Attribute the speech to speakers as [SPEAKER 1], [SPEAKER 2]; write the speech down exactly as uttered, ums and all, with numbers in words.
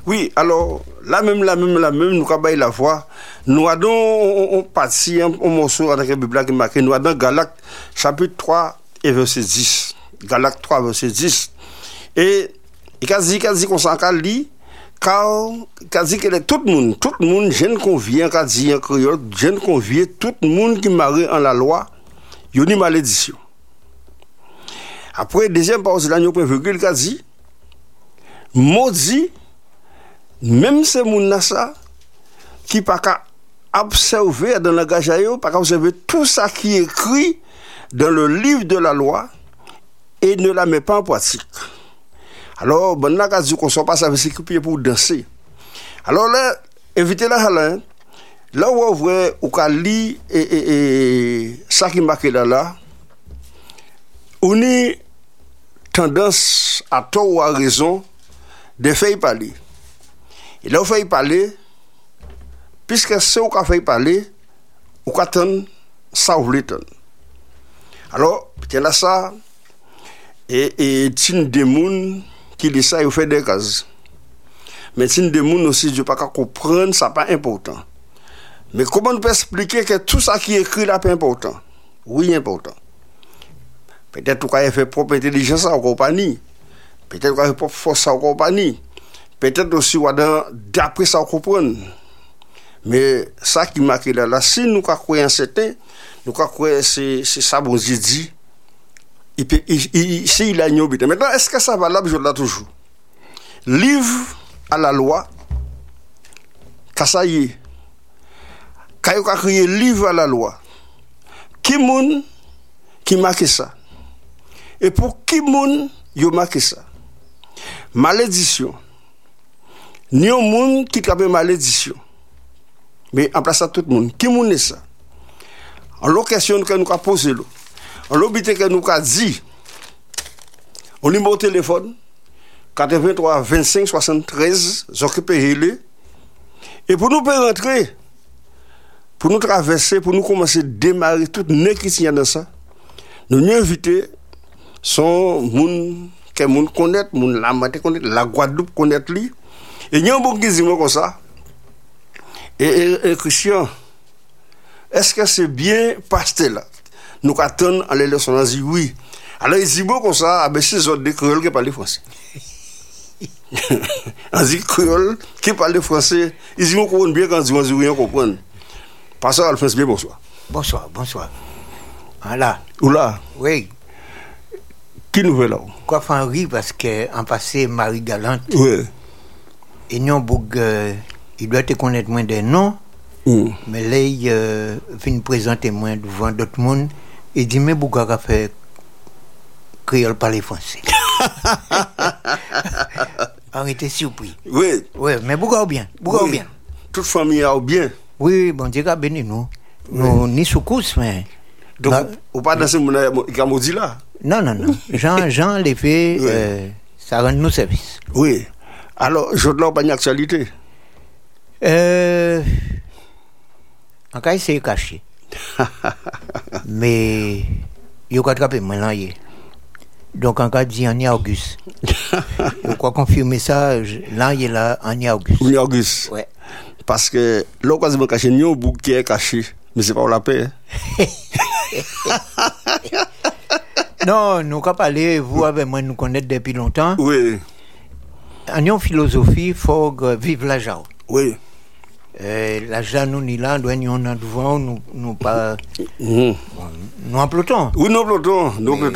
[SPEAKER 1] Oui, alors, là même, là même, là même, nous avons la voix. Nous avons parti un morceau dans la Bible qui est marqué, nous avons Galates, chapitre trois et verset dix. Galates trois, verset dix. Et il a dit, il a dit qu'on s'en lit, car il a dit que tout le monde, tout le monde, jeune convient, il a dit en créole, jeune convient, tout le monde qui marie en la loi, il y a une malédiction. Après, deuxième parole, là, il y a un point virgule qui a dit, maudit, même ces gens qui pas qu'à observer dans le langage, pas qu'à observer tout ça qui est écrit dans le livre de la loi et ne la met pas en pratique. Alors, bon, là, dit qu'on soit pas avec ses pieds pour danser. Alors là, évitez la halin, là où on voit, ou qu'on lit et, et, et ça qui marque là, là, on a tendance à tort ou à raison de faire parler. Et là, on fait parler, puisque c'est où qu'on fait parler, on attend ça ou l'étonne. Alors, il y a ça, et il y a des gens qui disent ça, ils font des cases. Mais il y a des gens aussi, je ne peux pas comprendre, ça n'est pas important. Mais comment on peut expliquer que tout ça qui est écrit là n'est pas important? Oui, important. Peut-être qu'on a fait propre intelligence en compagnie. Peut-être qu'on a fait propre force en compagnie. Peut-être aussi, d'après ça, on comprend. Mais ça qui marque là, là si nous croyons en certain, nous croyons que c'est ça, bon Dieu dit, il peut, il, il, si il a une obédience. Maintenant, est-ce que ça va là, je l'ai toujours? Livre à la loi, quand ça y est, quand il a créé livre à la loi, qui moun qui marque ça? Et pour qui moun il marque ça? Malédiction. Ni un monde qui a malédiction. Mais en place à tout le monde. Qui moun est ça? En l'autre question que nous avons posée, en l'autre que nous avons dit, au numéro de téléphone, quatre-vingt-trois vingt-cinq soixante-treize, occupez le. Et pour nous rentrer, pour nous traverser, pour nous commencer à démarrer tout les chrétiens dans ça, nous nous invitons, sont moun que moun connaît, moun la maté connaît, la Guadeloupe connaît lui. Et il y a un bon qui dit comme ça. Et, et, et Christian, est-ce que c'est bien pasteur là? Nous attendons à l'élection, on dit oui. Alors il dit bon comme ça, avec ces autres créoles qui parlent français. On dit créole qui parle français, ils disent qu'on bien quand on dit rien comprendre. Pasteur Alphonse, bien bonsoir.
[SPEAKER 2] Bonsoir, bonsoir. Voilà.
[SPEAKER 1] Oula.
[SPEAKER 2] Oui.
[SPEAKER 1] Qui nouvelle là?
[SPEAKER 2] Quoi faire rire parce qu'en passé, Marie Galante.
[SPEAKER 1] Oui.
[SPEAKER 2] Et non, euh, il doit te connaître moins des noms, mm. mais là, il euh, vient présenter moins devant d'autres mondes. Il dit, mais pourquoi a fait créole parler français? On était surpris.
[SPEAKER 1] Oui.
[SPEAKER 2] Oui, mais pourquoi bien? Pourquoi
[SPEAKER 1] oui.
[SPEAKER 2] bien?
[SPEAKER 1] Toute famille a bien.
[SPEAKER 2] Oui, bon Dieu a béni nous. Nous, oui. Ni soukous, mais.
[SPEAKER 1] Donc, bah, ou pas dans ce monde là?
[SPEAKER 2] Non, non, non. Jean, Jean les fait, oui. euh, ça rend nous service.
[SPEAKER 1] Oui. Alors, je ne pas une actualité.
[SPEAKER 2] Euh. En cas, c'est caché. Mais, il y a attrapé maintenant. Donc, en cas, dit en Auguste. Je crois confirmer ça, là, il est là, en Auguste.
[SPEAKER 1] En Auguste.
[SPEAKER 2] Oui.
[SPEAKER 1] Parce que, là, quand je me cache, il y a un bouc qui est caché. Mais ce n'est pas pour la paix.
[SPEAKER 2] Non, nous, quand parler, vous avec moi, nous connaissons depuis longtemps.
[SPEAKER 1] Oui.
[SPEAKER 2] En philosophie, il faut vivre l'argent.
[SPEAKER 1] Oui.
[SPEAKER 2] Euh, l'argent, nous, ni là, nous, nous, devant, nous, nous, pas. Mm. Bon, nous, en peloton.
[SPEAKER 1] Oui, nous, en peloton. Nous,